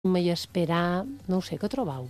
y esperar, no ho sé, què trobeu?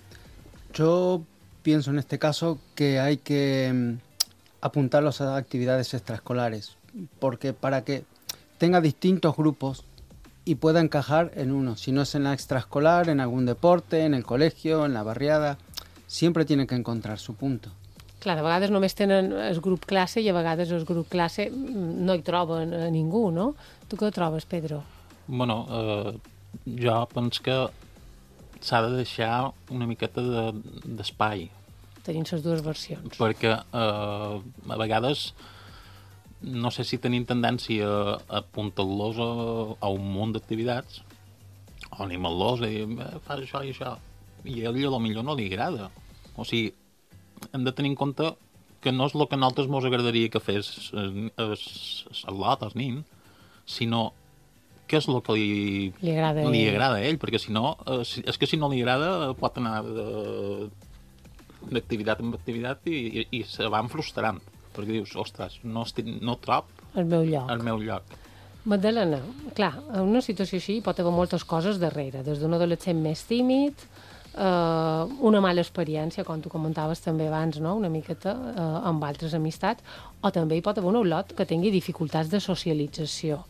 Yo pienso en este caso que hay que apuntarlos a actividades extraescolares, porque para que tenga distintos grupos y pueda encajar en uno, si no es en la extraescolar, en algún deporte, en el colegio, en la barriada, siempre tiene que encontrar su punto. Clar, de vegades només tenen el grup classe i a vegades el grup classe no hi troben a ningú, no? Tu què trobes, Pedro? Bueno, jo penso que s'ha de deixar una miqueta d'espai, Tenim les dues versions. perquè a vegades no sé si tenim tendència a apuntar-los a un munt d'activitats o animar-los a dir fas això i això, i a ell potser no li agrada. O sigui, hem de tenir en compte que no és el que a nosaltres ens agradaria que fes el lot, el nin, sinó què és el que Li agrada a ell, perquè si no, és que si no li agrada pot anar d'activitat en activitat i se van frustrant, perquè dius, ostres, no trob El meu lloc. el meu lloc. Magdalena, clar, en una situació així hi pot haver moltes coses darrere, des d'un adolescent més tímid, una mala experiència, com tu comentaves també abans, no? Una miqueta amb altres amistats, o també hi pot haver un olot que tingui dificultats de socialització.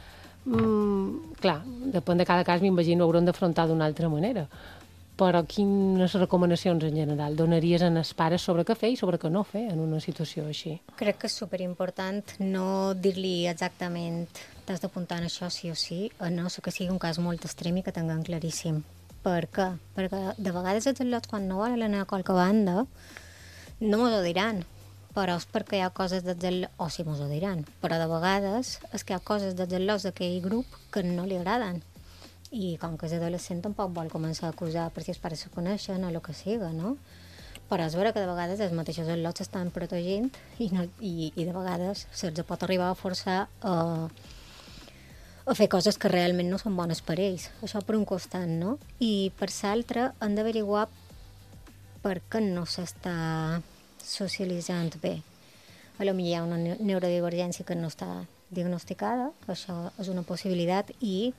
Clar, depèn de cada cas, m'imagino, hauran d'afrontar d'una altra manera. Però quines recomanacions en general donaries en els pares sobre què fer i sobre què no fer en una situació així? Crec que és superimportant no dir-li exactament t'has d'apuntar en això sí o sí, a no ser que sigui un cas molt extrem i que tinguem claríssim. Per què? Perquè de vegades els al·lots, quan no volen anar a qualque banda, no mos ho diran, però és perquè hi ha coses dels al·lots, o sí mos ho diran, però de vegades és que hi ha coses dels al·lots d'aquell grup que no li agraden. I com que és adolescent tampoc vol començar a acusar per si els pares se coneixen o el que siga, no? Però és vera que de vegades els mateixos al·lots estan protegint i de vegades se'ls pot arribar a forçar a fer coses que realment no són bones per ells. Això per un costat, no? I per l'altre han d'averiguar per què no s'està socialitzant bé. Potser hi ha una neurodivergència que no està diagnosticada, això és una possibilitat, i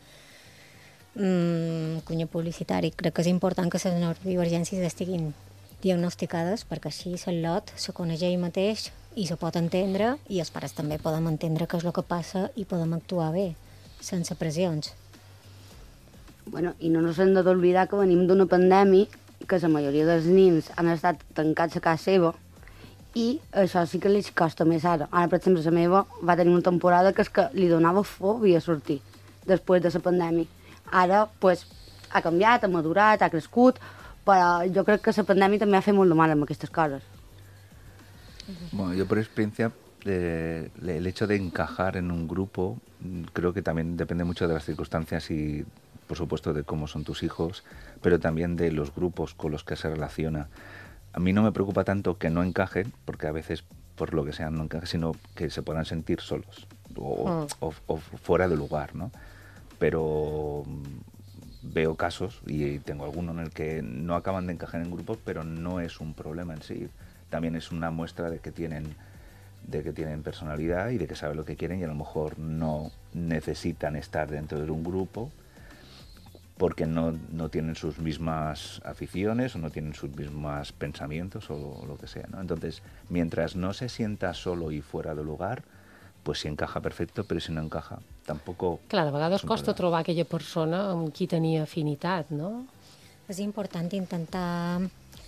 cunya publicitari, crec que és important que les neurodivergències estiguin diagnosticades perquè així l'al·lot se coneix ell mateix i se pot entendre i els pares també podem entendre què és el que passa i podem actuar bé, sense pressions. Bueno, i no ens hem d'oblidar que venim d'una pandèmia que la majoria dels nens han estat tancats a casa seva i això sí que li costa més ara. Ara, per exemple, la meva va tenir una temporada que és que li donava fòbia sortir després de la pandèmia. Ara, pues, ha canviat, ha madurat, ha crescut, però jo crec que la pandèmia també ha fet molt de mal amb aquestes coses. Bueno, yo por experiencia, el hecho de encajar en un grupo, creo que también depende mucho de las circunstancias y, por supuesto, de cómo son tus hijos, pero también de los grupos con los que se relaciona. A mí no me preocupa tanto que no encajen, porque a veces, por lo que sea, no encajen, sino que se puedan sentir solos o fuera de lugar, ¿no? Pero veo casos, y tengo alguno en el que no acaban de encajar en grupos, pero no es un problema en sí. También es una muestra de que tienen personalidad y de que saben lo que quieren y a lo mejor no necesitan estar dentro de un grupo porque no tienen sus mismas aficiones o no tienen sus mismos pensamientos o lo que sea, ¿no? Entonces, mientras no se sienta solo y fuera de lugar, pues si encaja perfecto, però si no encaja, tampoc... Clar, de vegades costa trobar aquella persona amb qui tenia afinitat, no? És important intentar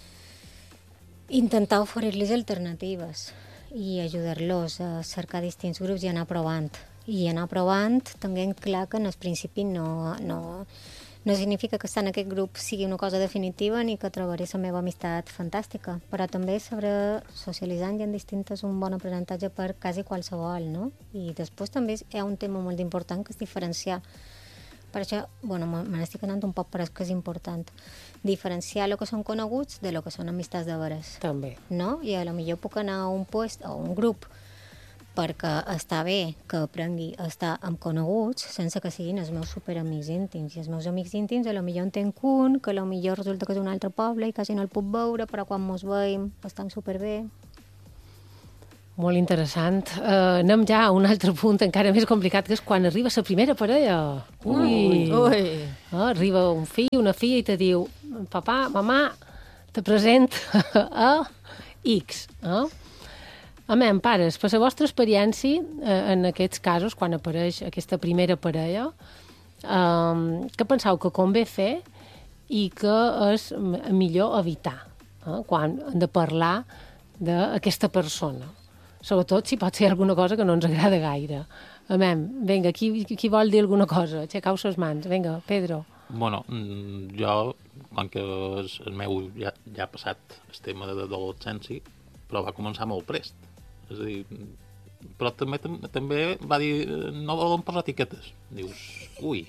oferir-los alternatives i ajudar-los a cercar distints grups i anar provant. I anar provant, tenint clar que en el principi no significa que estar en aquest grup sigui una cosa definitiva ni que trobaré la meva amistat fantàstica, però també saber socialitzar en distintes és un bon aprenentatge per quasi qualsevol, no? I després també hi ha un tema molt important que és diferenciar. Per això, bueno, me n'estic anant un poc, però és que és important. Diferenciar el que són coneguts de lo que són amistats de veres. També. No? I a lo millor puc anar a un puest o un grup perquè està bé que aprengui a estar amb coneguts sense que siguin els meus superamics íntims. I els meus amics íntims a lo millor en tenc un, que a lo millor resulta que és un altre poble i quasi no el puc veure, però quan mos veiem estan superbé. Molt interessant. Anem ja a un altre punt encara més complicat, que és quan arriba la primera parella. Ui! Arriba un fill, una filla i te diu papà, mamà, te present a X. Amén, pares, per la vostra experiència, en aquests casos, quan apareix aquesta primera parella, què penseu que convé fer i que és millor evitar quan hem de parlar d'aquesta persona? Sobretot si pot ser alguna cosa que no ens agrada gaire. Amén, vinga, qui vol dir alguna cosa? Aixecau les mans. Vinga, Pedro. Bueno, jo, com que el meu ja ha passat el tema de l'adolescència, però va començar molt prest. És a dir, però també va dir, no volen posar etiquetes. Dius, ui,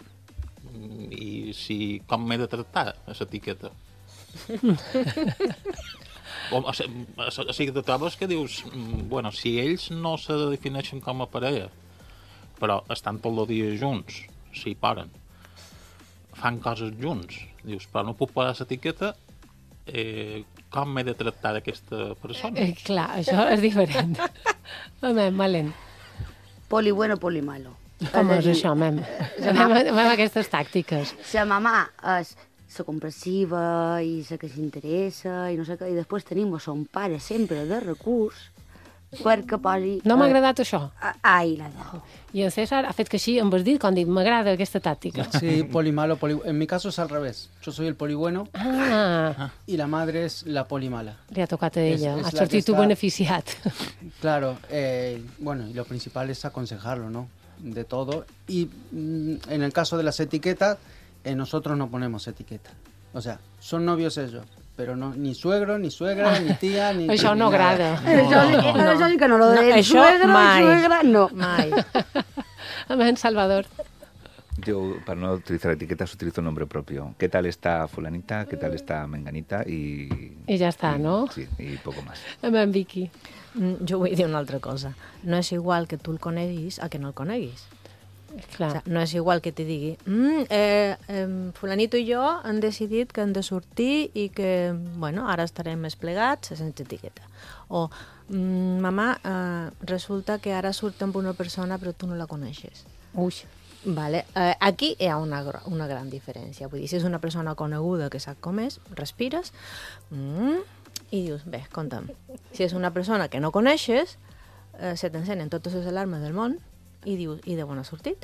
i si com m'he de tractar, aquesta etiqueta? O sigui, te trobes que dius, bueno, si ells no se defineixen com a parella, però estan tot el dia junts, si poden, fan coses junts, dius, però no puc posar aquesta etiqueta, com m'he de tractar d'aquesta persona? Clar, això és diferent. Amén, Malén. Poli bueno, poli malo. Com és això, mem? Mem aquestes tàctiques. La mamà és la comprensiva i la que s'interessa i no sé què, i després tenim son pare sempre de recurs perquè posi... No m'ha agradat això. Ai, la dejo. Y en César ha fet que així em vas dir quan dic m'agrada aquesta tàctica. Sí, poli malo, poli... En mi caso es al revés. Yo soy el poli bueno y la madre es la poli mala. Li ha tocat a ella. Es Has la que sortit tu està- beneficiat. Claro, bueno, y lo principal es aconsejarlo, ¿no? De todo. Y en el caso de las etiquetas, nosotros no ponemos etiqueta. O sea, son novios ellos, pero no, ni suegro, ni suegra, ni tía, ni... Això no ni nada. agrada. Això sí que no lo No, de això suegra, mai. suegra, no. Mai. Amén, Salvador. Yo, para no utilizar etiquetas, utilizo nombre propio. ¿Qué tal está fulanita? ¿Qué tal está menganita? Y ja està, no? Sí, y poco más. Amén, Vicky. Jo vull dir una altra cosa. No és igual que tu el coneguis a que no el coneguis. Clar. O sea, no és igual que te digui fulanito i jo han decidit que hem de sortir i que, bueno, ara estarem més plegats sense etiqueta. O, mamà, resulta que ara surt amb una persona però tu no la coneixes. Ui. Vale. Aquí hi ha una gran diferència. Vull dir, si és una persona coneguda que sap com és, respires i dius, bé, compta'm. Si és una persona que no coneixes, se t'encenen totes les alarmes del món i dius, i de on ha sortit?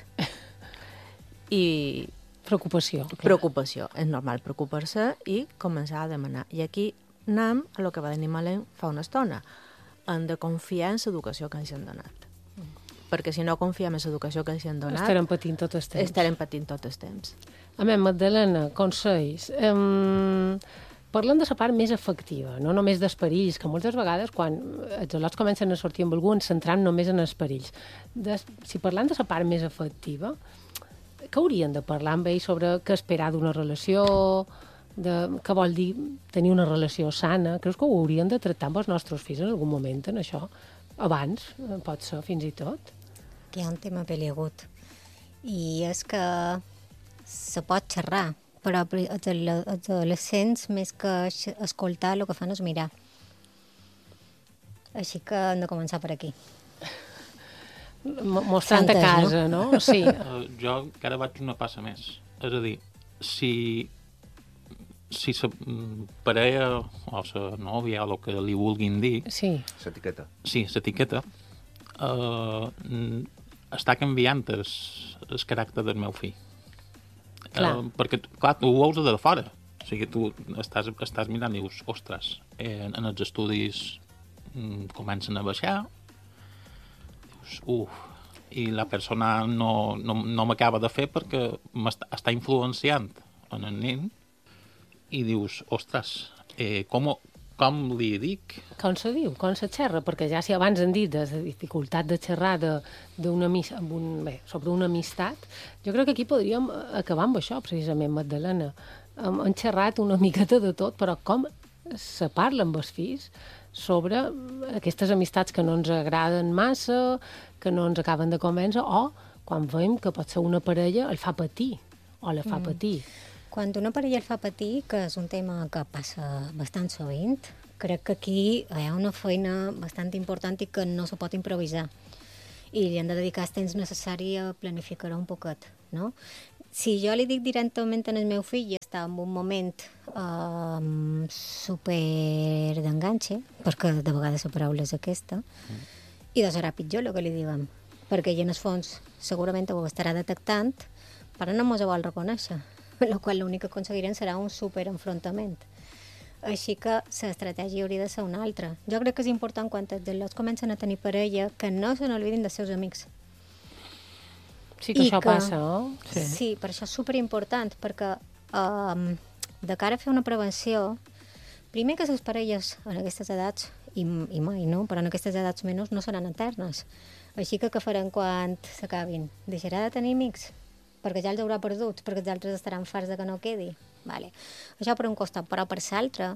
I Preocupació. Clar. preocupació. És normal preocupar-se i començar a demanar. I aquí anem a lo que va dir Malén fa una estona. Hem de confiar en l'educació que ens han donat. Perquè si no confiem en l'educació que ens han donat, Estarem patint tot el temps. estarem patint tot el temps. Amén, Magdalena, consells. Parlem de la part més efectiva, no només dels perills, que moltes vegades quan els al·lots comencen a sortir amb algú ens centram només en els perills. Si parlem de la part més efectiva, què haurien de parlar amb ells sobre què esperar d'una relació, què vol dir tenir una relació sana? Creus que ho haurien de tractar amb els nostres fills en algun moment, en això? Abans, pot ser, fins i tot. Que hi ha un tema peliagut. I és que se pot xerrar, però els adolescents, més que escoltar, el que fan és mirar. Així que hem de començar per aquí. Mostrant a S'ha entès, casa, no? Sí. Jo encara vaig una passa més. És a dir, si la parella o la nòvia o el que li vulguin dir, Sí. Etiqueta. sí, l'etiqueta, està canviant el caràcter del meu fill. Clar. Perquè, clar, tu ho veus de fora. O sigui, tu estàs mirant i dius, ostres, en els estudis comencen a baixar, dius, i la persona no m'acaba de fer perquè m'està influenciant en el nen i dius, ostres, com li dic? Com se diu? Com se xerra? Perquè ja si abans han dit de la dificultat de xerrar sobre una amistat, jo crec que aquí podríem acabar amb això, precisament, Magdalena. Hem xerrat una miqueta de tot, però com se parla amb els fills sobre aquestes amistats que no ens agraden massa, que no ens acaben de convèncer, o quan veiem que pot ser una parella el fa patir, o la fa patir. Quan una parella el fa patir, que és un tema que passa bastant sovint, crec que aquí hi ha una feina bastant important i que no se pot improvisar. I li han de dedicar el temps necessari a planificar un poquet, no? si jo li dic directament al meu fill i està en un moment super d'enganxe, perquè de vegades la paraula és aquesta, i de serà pitjor el que li diguem, perquè ell en el fons segurament ho estarà detectant, però no mos ho vol reconèixer, amb la qual l'únic que aconseguirem serà un superenfrontament. Així que l'estratègia hauria de ser una altra. Jo crec que és important quan els genolls comencen a tenir parella que no se n'oblidin dels seus amics. Sí que això passa, no? Sí, per això és superimportant, perquè de cara a fer una prevenció, primer que les parelles en aquestes edats, i mai, no? Però en aquestes edats menys no seran eternes. Així que què farem quan s'acabin? Deixarà de tenir amics? Perquè ja els haurà perdut, perquè els altres estaran farts de que no quedi. Vale. Això per un costat, però per l'altre,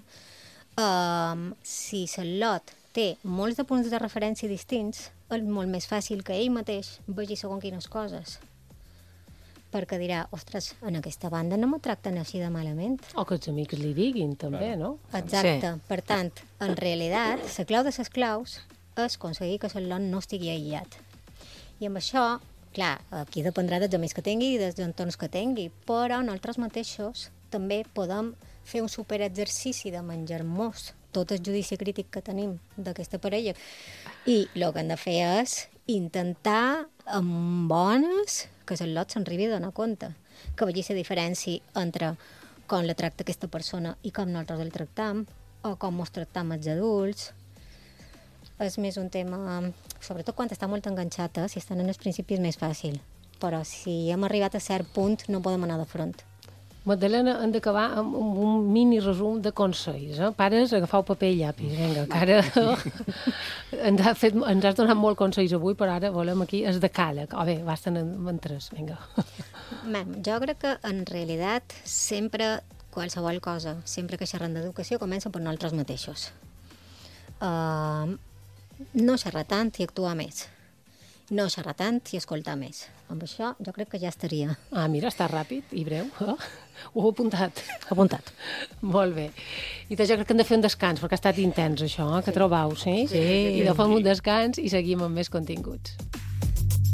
si el lot té molts de punts de referència distints, és molt més fàcil que ell mateix vegi segons quines coses. Perquè dirà, ostres, en aquesta banda no me tracten així de malament. O que els amics li diguin, també, no? Exacte. Sí. Per tant, en realitat, la clau de les claus és aconseguir que el lot no estigui aïllat. I amb això, clar, aquí dependrà dels amics que tingui i dels entorns que tingui, però nosaltres mateixos també podem fer un superexercici de menjar-nos tot el judici crític que tenim d'aquesta parella. I el que hem de fer és intentar, amb bones, que el lot se'n arribi a donar compte, que vegi la diferència entre com la tracta aquesta persona i com nosaltres el tractam, o com ens tractam els adults. És més un tema, sobretot quan està molt enganxat, si estan en els principis és més fàcil, però si hem arribat a cert punt no podem anar de front. Magdalena, hem d'acabar amb un mini resum de consells. Pares, agafau paper i llapis. Vinga, que ara ens has donat molt consells avui, però ara volem aquí els de càleg. O bé, basten en tres, vinga. Jo crec que en realitat sempre, qualsevol cosa, sempre que xerrem d'educació, comença per nosaltres mateixos. No xerrar tant i actuar més. No xerrar tant i escoltar més. Amb això jo crec que ja estaria. Ah, mira, està ràpid i breu. Ho he apuntat. Apuntat. Molt bé. I jo crec que hem de fer un descans, perquè ha estat intens això, que trobau, sí? Sí. I de fem un descans i seguim amb més continguts.